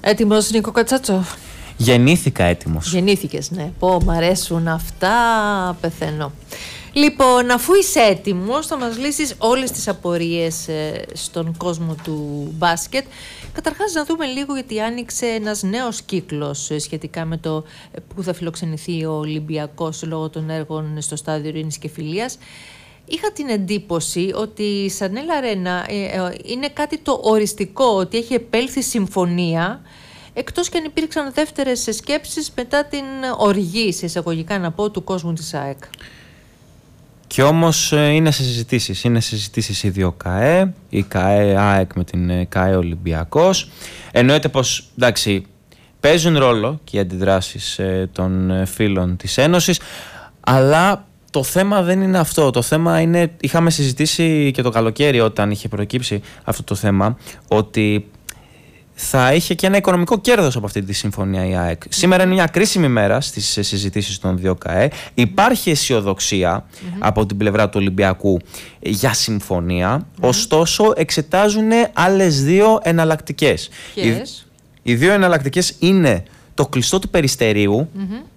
Έτοιμος, Νίκο Κατσάτσοφ? Γεννήθηκα έτοιμος. Γεννήθηκες, ναι. Πω, μ' αρέσουν αυτά, πεθαίνω. Λοιπόν, αφού είσαι έτοιμος, θα μας λύσεις όλες τις απορίες στον κόσμο του μπάσκετ. Καταρχάς, να δούμε λίγο, γιατί άνοιξε ένας νέος κύκλος σχετικά με το που θα φιλοξενηθεί ο Ολυμπιακός λόγω των έργων στο Στάδιο Ειρήνης και Φιλίας. Είχα την εντύπωση ότι η Σανέλ Αρένα είναι κάτι το οριστικό, ότι έχει επέλθει συμφωνία, εκτός και αν υπήρξαν δεύτερες σκέψεις μετά την οργή, σε εισαγωγικά να πω, του κόσμου της ΑΕΚ. Και όμως είναι σε συζητήσεις. Είναι σε συζητήσεις οι δύο ΚΑΕ, η ΚΑΕ ΑΕΚ με την ΚΑΕ Ολυμπιακός. Εννοείται πως, εντάξει, παίζουν ρόλο και οι αντιδράσεις των φίλων της Ένωσης, αλλά το θέμα δεν είναι αυτό. Το θέμα είναι, είχαμε συζητήσει και το καλοκαίρι όταν είχε προκύψει αυτό το θέμα, ότι θα είχε και ένα οικονομικό κέρδος από αυτή τη συμφωνία η ΑΕΚ. Σήμερα είναι μια κρίσιμη μέρα στις συζητήσεις των δύο ΚΑΕ. Υπάρχει αισιοδοξία από την πλευρά του Ολυμπιακού για συμφωνία, ωστόσο εξετάζουν άλλες δύο εναλλακτικές. Οι δύο εναλλακτικές είναι το κλειστό του Περιστερίου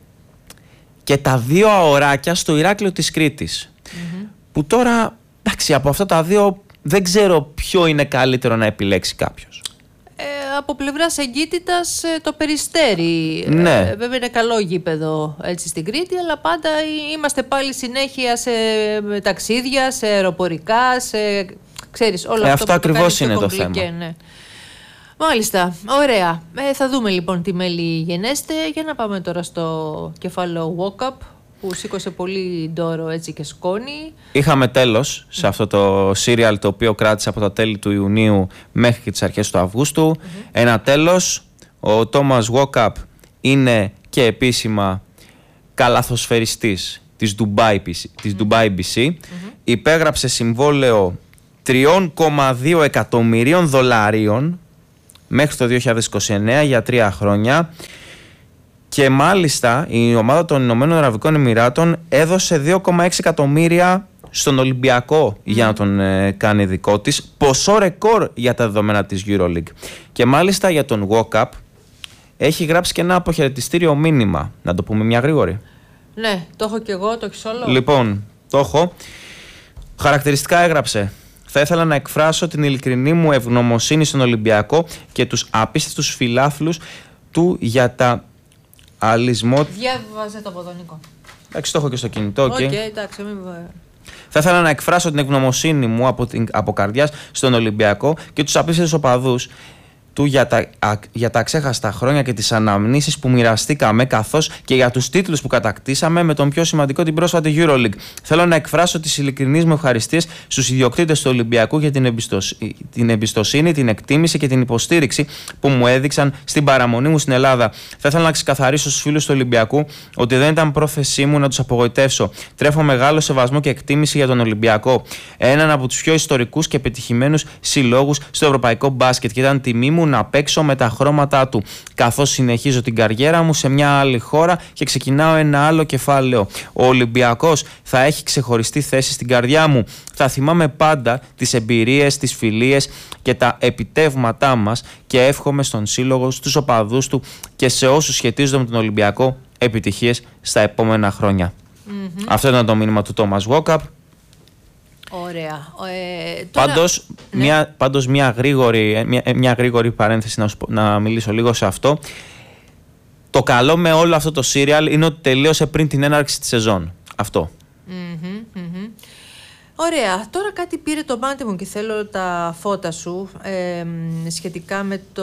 και τα δύο αοράκια στο Ηράκλειο της Κρήτης. Που τώρα, εντάξει, από αυτά τα δύο δεν ξέρω ποιο είναι καλύτερο να επιλέξει κάποιος. Από πλευράς εγκύτητας το Περιστέρι. Ναι. Βέβαια είναι καλό γήπεδο έτσι στην Κρήτη, αλλά πάντα είμαστε πάλι συνέχεια σε ταξίδια, σε αεροπορικά, ξέρεις, όλα αυτό ακριβώς είναι το θέμα. Ναι. Μάλιστα, ωραία. Θα δούμε λοιπόν τι μέλη γενέστε. Για να πάμε τώρα στο κεφάλαιο walk-up, που σήκωσε πολύ ντόρο έτσι και σκόνη. Είχαμε τέλος σε αυτό το serial, το οποίο κράτησε από τα τέλη του Ιουνίου μέχρι και τις αρχές του Αυγούστου. Ένα τέλος. Ο Τόμας Walkup είναι και επίσημα καλαθοσφαιριστής της Dubai BC. Υπέγραψε συμβόλαιο 3,2 εκατομμυρίων δολαρίων μέχρι το 2029 για 3 χρόνια. Και μάλιστα η ομάδα των Ηνωμένων Αραβικών Εμιράτων έδωσε 2,6 εκατομμύρια στον Ολυμπιακό για να τον κάνει δικό της. Ποσό ρεκόρ για τα δεδομένα της EuroLeague. Και μάλιστα για τον Walkup έχει γράψει και ένα αποχαιρετιστήριο μήνυμα. Να το πούμε μια γρήγορη. Ναι, το έχω και εγώ, το έχεις όλο. Λοιπόν, το έχω. Χαρακτηριστικά έγραψε: θα ήθελα να εκφράσω την ειλικρινή μου ευγνωμοσύνη στον Ολυμπιακό και τους απίστευτους φιλάθλους του για τα Διάβαζε το από εδώ, Νίκο. Εντάξει, το έχω και στο κινητό. Εντάξει, μην... Θα ήθελα να εκφράσω την ευγνωμοσύνη μου από καρδιάς στον Ολυμπιακό και τους απίστευτους οπαδούς του για τα αξέχαστα χρόνια και τις αναμνήσεις που μοιραστήκαμε, καθώς και για τους τίτλους που κατακτήσαμε με τον πιο σημαντικό, την πρόσφατη EuroLeague. Θέλω να εκφράσω τις ειλικρινείς μου ευχαριστίες στους ιδιοκτήτες του Ολυμπιακού για την εμπιστοσύνη, την εκτίμηση και την υποστήριξη που μου έδειξαν στην παραμονή μου στην Ελλάδα. Θα ήθελα να ξεκαθαρίσω στους φίλους του Ολυμπιακού ότι δεν ήταν πρόθεσή μου να τους απογοητεύσω. Τρέφω μεγάλο σεβασμό και εκτίμηση για τον Ολυμπιακό, έναν από τους πιο ιστορικούς και επιτυχημένους συλλόγους στο ευρωπαϊκό μπάσκετ, και ήταν τιμή μου να παίξω με τα χρώματά του, καθώς συνεχίζω την καριέρα μου σε μια άλλη χώρα και ξεκινάω ένα άλλο κεφάλαιο. Ο Ολυμπιακός θα έχει ξεχωριστή θέση στην καρδιά μου. Θα θυμάμαι πάντα τις εμπειρίες, τις φιλίες και τα επιτεύγματά μας και εύχομαι στον σύλλογο, στους οπαδούς του και σε όσους σχετίζονται με τον Ολυμπιακό επιτυχίες στα επόμενα χρόνια. Αυτό ήταν το μήνυμα του Τόμας Walkup. Ωραία. Πάντως μια γρήγορη παρένθεση να μιλήσω λίγο σε αυτό. Το καλό με όλο αυτό το serial είναι ότι τελείωσε πριν την έναρξη της σεζόν. Αυτό. Ωραία. Τώρα κάτι πήρε το μάτι μου και θέλω τα φώτα σου σχετικά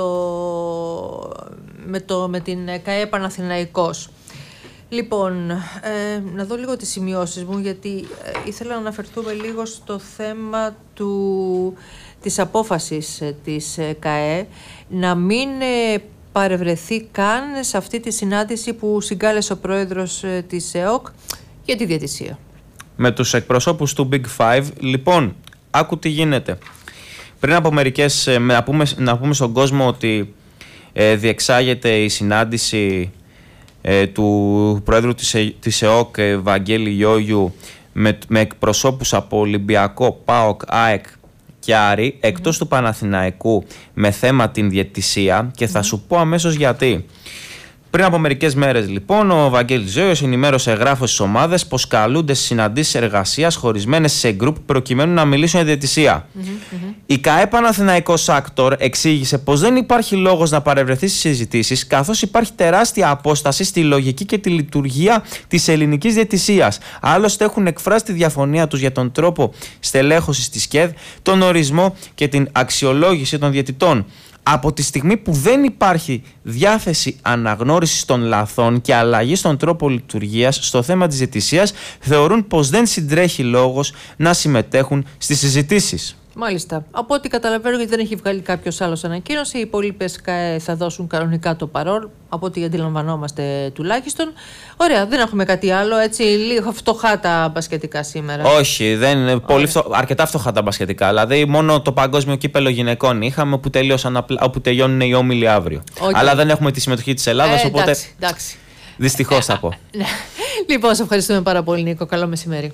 με την ΚΑΕ Παναθηναϊκός. Λοιπόν, να δω λίγο τις σημειώσεις μου, γιατί ήθελα να αναφερθούμε λίγο στο θέμα της απόφασης της ΚΑΕ να μην παρευρεθεί καν σε αυτή τη συνάντηση που συγκάλεσε ο πρόεδρος της ΕΟΚ για τη διαιτησία. Με τους εκπροσώπους του Big Five, λοιπόν, άκου τι γίνεται. Πριν από μερικές, να πούμε στον κόσμο ότι διεξάγεται η συνάντηση του πρόεδρου της ΕΟΚ, Βαγγέλη Γιώγιου, με εκπροσώπους από Ολυμπιακό, ΠΑΟΚ, ΑΕΚ και Άρη, εκτός του Παναθηναϊκού, με θέμα την διαιτησία, και θα σου πω αμέσως γιατί. Πριν από μερικές μέρες, λοιπόν, ο Βαγγέλης Ζέος ενημέρωσε εγγράφος στις ομάδες πως καλούνται στις συναντήσεις εργασίας χωρισμένες σε γκρουπ προκειμένου να μιλήσουν για διαιτησία. Η ΚΑΕ Παναθηναϊκός Άκτορ εξήγησε πως δεν υπάρχει λόγος να παρευρεθεί στις συζητήσεις, καθώς υπάρχει τεράστια απόσταση στη λογική και τη λειτουργία της ελληνικής διαιτησίας. Άλλωστε, έχουν εκφράσει τη διαφωνία τους για τον τρόπο στελέχωσης της ΚΕΔ, τον ορισμό και την αξιολόγηση των διαιτητών. Από τη στιγμή που δεν υπάρχει διάθεση αναγνώρισης των λαθών και αλλαγή στον τρόπο λειτουργίας στο θέμα της διαιτησίας, θεωρούν πως δεν συντρέχει λόγος να συμμετέχουν στις συζητήσεις. Μάλιστα. Από ό,τι καταλαβαίνω, γιατί δεν έχει βγάλει κάποιος άλλος ανακοίνωση, οι υπόλοιπες ΚΑΕ θα δώσουν κανονικά το παρόν, από ό,τι αντιλαμβανόμαστε τουλάχιστον. Ωραία, δεν έχουμε κάτι άλλο. Έτσι, λίγο φτωχά τα μπασκετικά σήμερα. Όχι, δεν είναι αρκετά φτωχά τα μπασκετικά. Δηλαδή, μόνο το παγκόσμιο κύπελο γυναικών είχαμε, όπου τελειώνουν οι όμιλοι αύριο. Αλλά δεν έχουμε τη συμμετοχή της Ελλάδας, οπότε. Εντάξει. Δυστυχώς θα πω. Λοιπόν, σε ευχαριστούμε πάρα πολύ, Νίκο. Καλό μεσημέρι.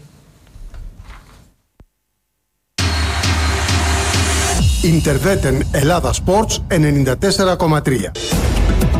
Ιντερβέτεν Ελλάδα Sports 94,3.